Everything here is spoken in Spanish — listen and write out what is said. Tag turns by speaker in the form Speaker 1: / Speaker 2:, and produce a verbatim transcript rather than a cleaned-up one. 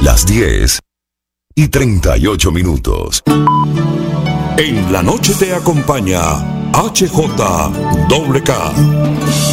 Speaker 1: Las diez y treinta y ocho minutos. En la noche te acompaña H J K.